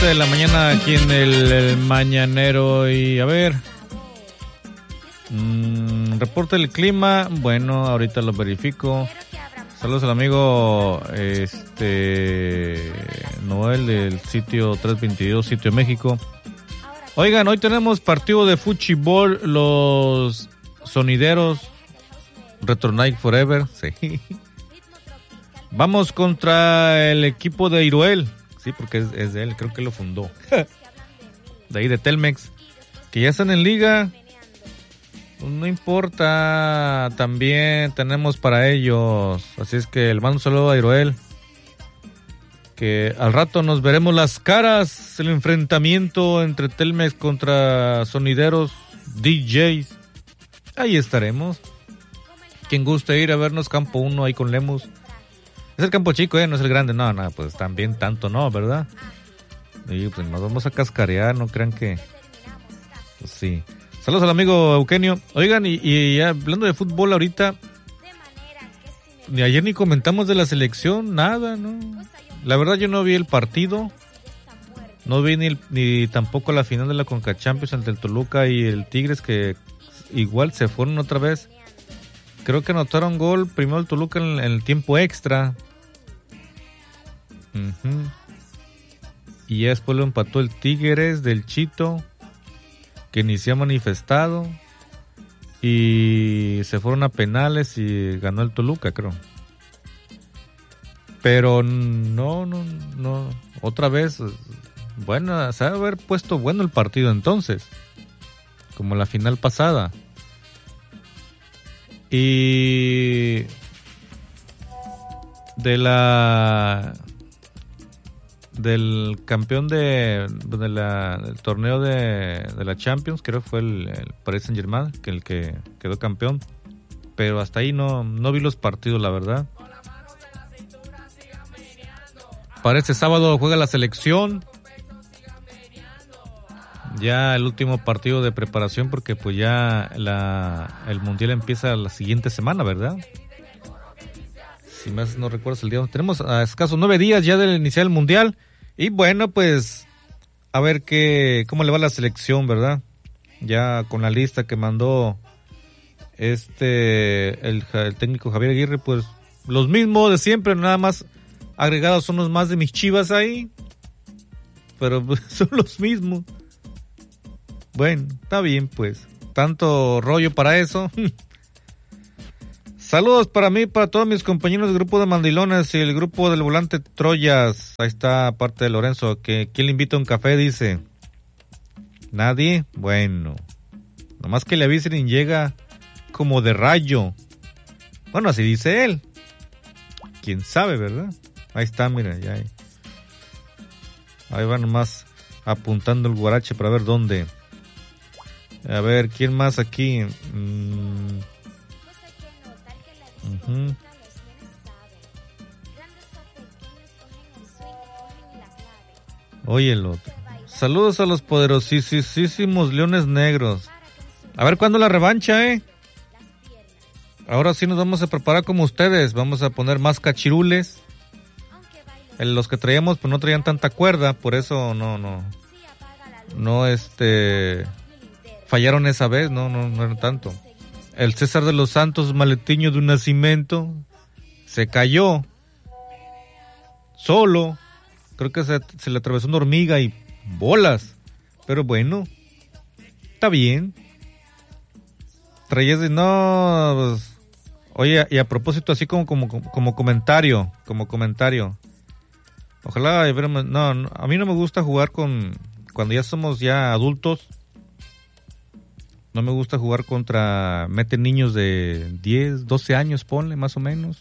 7 de la mañana aquí en el Mañanero. Y a ver, reporte del clima. Bueno, ahorita lo verifico. Saludos al amigo Noel del sitio 322, sitio México. Oigan, hoy tenemos partido de fútbol, los sonideros, Retro Night Forever, sí. Vamos contra el equipo de Iruel, sí, porque es de él, creo que lo fundó. De ahí de Telmex, que ya están en liga. No importa, también tenemos para ellos. Así es que le mando un saludo a Iruel. Que al rato nos veremos las caras. El enfrentamiento entre Telmex contra sonideros, DJs. Ahí estaremos. Quien guste ir a vernos, campo 1 ahí con Lemus. Es el campo chico, no es el grande. No, pues también tanto no, ¿verdad? Y pues nos vamos a cascarear, no crean que... Pues sí. Saludos al amigo Eugenio. Oigan, y hablando de fútbol ahorita, ni ayer ni comentamos de la selección, nada, ¿no? La verdad yo no vi el partido, no vi ni tampoco la final de la Conca Champions entre el Toluca y el Tigres, que igual se fueron otra vez. Creo que anotaron gol primero el Toluca en el tiempo extra. Y ya después lo empató el Tigres del Chito, que ni se ha manifestado, y se fueron a penales y ganó el Toluca, creo. Pero no, otra vez, bueno, se debe haber puesto bueno el partido entonces, como la final pasada. Y del campeón del torneo de la Champions, creo que fue el Paris Saint-Germain, que el que quedó campeón, pero hasta ahí no vi los partidos, la verdad. Para este sábado juega la selección, ya el último partido de preparación, porque pues ya el mundial empieza la siguiente semana, ¿verdad? Si más no recuerdas el día, tenemos a escasos 9 días ya de iniciar el mundial. Y bueno, pues a ver cómo le va la selección, ¿verdad? Ya con la lista que mandó el técnico Javier Aguirre, pues los mismos de siempre, nada más agregados son los más de mis Chivas ahí, pero pues, son los mismos. Bueno, está bien, pues tanto rollo para eso. Saludos para mí, para todos mis compañeros del grupo de Mandilones y el grupo del volante Troyas. Ahí está, aparte de Lorenzo, que ¿quién le invita a un café? Dice. ¿Nadie? Bueno. Nomás que le avisen y llega como de rayo. Bueno, así dice él. ¿Quién sabe, verdad? Ahí está, mira, ya. Ahí va nomás apuntando el guarache para ver dónde. A ver, ¿quién más aquí? Oye el otro. Saludos a los poderosísimos Leones Negros. A ver cuándo la revancha, Ahora sí nos vamos a preparar como ustedes. Vamos a poner más cachirules. Los que traíamos pues no traían tanta cuerda, por eso no fallaron esa vez, no era tanto. El César de los Santos, maletiño de un nacimiento, se cayó solo. Creo que se le atravesó una hormiga y bolas. Pero bueno, está bien. Traías de pues, oye, y a propósito, así como comentario. Ojalá, a mí no me gusta jugar cuando ya somos ya adultos. No me gusta jugar meten niños de 10, 12 años, ponle, más o menos.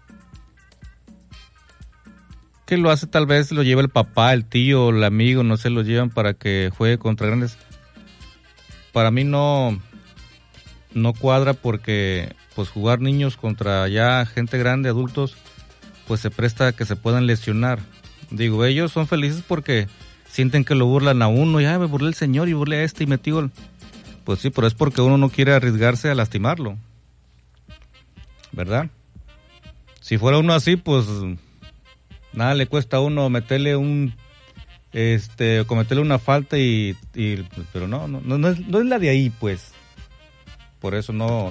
Que lo hace, tal vez lo lleva el papá, el tío, el amigo, no sé, lo llevan para que juegue contra grandes. Para mí no cuadra, porque pues jugar niños contra ya gente grande, adultos, pues se presta a que se puedan lesionar. Digo, ellos son felices porque sienten que lo burlan a uno, ya me burlé el señor y burlé a y metí gol. Pues sí, pero es porque uno no quiere arriesgarse a lastimarlo, ¿verdad? Si fuera uno así, pues nada le cuesta a uno meterle un cometerle una falta pero no es la de ahí, pues. Por eso no,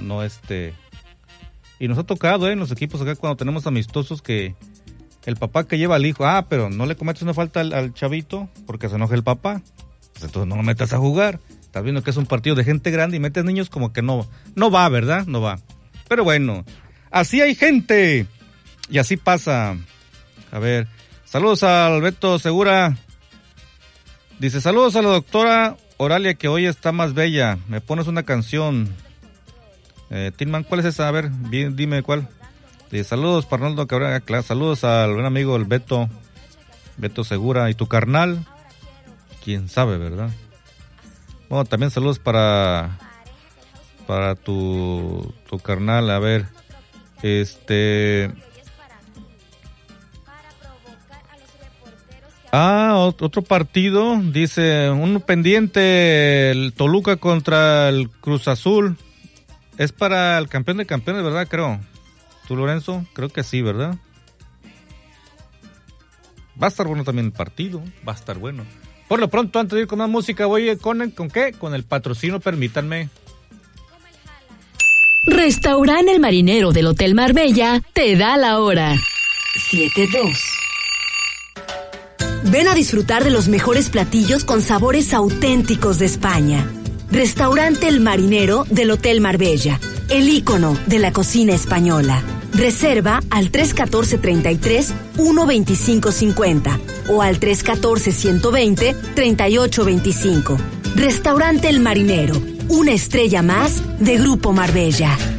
y nos ha tocado, en los equipos acá cuando tenemos amistosos que el papá que lleva al hijo, pero no le cometes una falta al chavito porque se enoja el papá, pues entonces no lo metas a jugar. Estás viendo que es un partido de gente grande y metes niños como que no va, ¿verdad? No va. Pero bueno, así hay gente y así pasa. A ver, saludos a Alberto Segura. Dice, saludos a la doctora Oralia que hoy está más bella. Me pones una canción. Tinman, ¿cuál es esa? A ver, dime cuál. Saludos para Arnoldo Cabrera, saludos al buen amigo el Beto Segura y tu carnal, quién sabe, ¿verdad? Bueno, también saludos para tu carnal, a ver, otro partido, dice, un pendiente, el Toluca contra el Cruz Azul, es para el campeón de campeones, ¿verdad? Creo. ¿Tú, Lorenzo? Creo que sí, ¿verdad? Va a estar bueno también el partido, va a estar bueno. Por lo pronto, antes de ir con más música, voy ¿con qué? Con el patrocinio, permítanme. Restaurante El Marinero del Hotel Marbella te da la hora. 7:02. Ven a disfrutar de los mejores platillos con sabores auténticos de España. Restaurante El Marinero del Hotel Marbella, el ícono de la cocina española. Reserva al 314-33-125-50 o al 314-120-3825. Restaurante El Marinero, una estrella más de Grupo Marbella.